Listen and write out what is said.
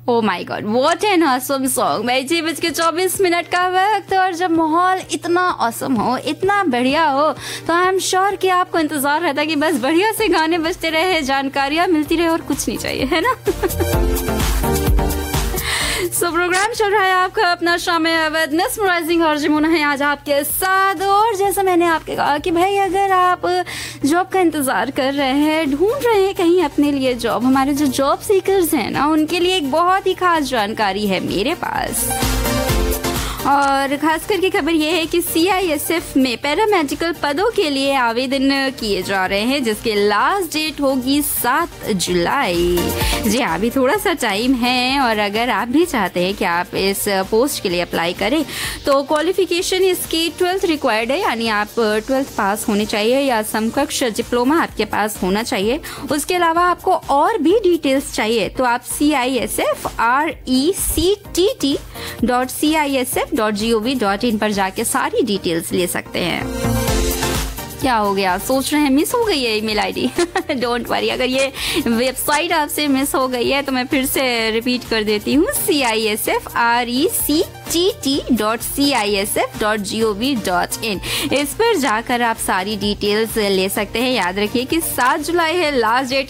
Oh my God, what an awesome song. भाई 6:24 का वक्त, और जब माहौल इतना ऑसम हो, इतना बढ़िया हो, तो आई एम श्योर कि आपको इंतजार रहता है कि बस बढ़िया से गाने बजते रहे, जानकारियां मिलती रहे और कुछ नहीं चाहिए, है ना। सो प्रोग्राम चल रहा है आपका अपना शाम अवध, मिसमराइजिंग और जमुना है आज आपके साथ। और जैसा मैंने आपके कहा कि भाई अगर आप जॉब का इंतजार कर रहे हैं, ढूंढ रहे हैं कहीं अपने लिए जॉब, हमारे जो जॉब सीकर्स हैं ना, उनके लिए एक बहुत ही खास जानकारी है मेरे पास। और खास करके खबर यह है कि CISF में पैरामेडिकल पदों के लिए आवेदन किए जा रहे हैं, जिसके लास्ट डेट होगी 7 जुलाई। जी हाँ, अभी थोड़ा सा टाइम है। और अगर आप भी चाहते हैं कि आप इस पोस्ट के लिए अप्लाई करें, तो क्वालिफिकेशन इसकी 12th रिक्वायर्ड है, यानी आप 12th पास होने चाहिए या समकक्ष डिप्लोमा आपके पास होना चाहिए। उसके अलावा आपको और भी डिटेल्स चाहिए तो आप CISFRECTT.CISF.gov.in पर जाके सारी डिटेल्स ले सकते हैं। क्या हो गया, सोच रहे हैं मिस हो गई है ईमेल आईडी? डोंट वरी, अगर ये वेबसाइट आपसे मिस हो गई है तो मैं फिर से रिपीट कर देती हूँ, CISFRECTT.CISF.gov.in। इस पर जाकर आप सारी डिटेल्स ले सकते हैं। याद रखिए कि 7 जुलाई है लास्ट डेट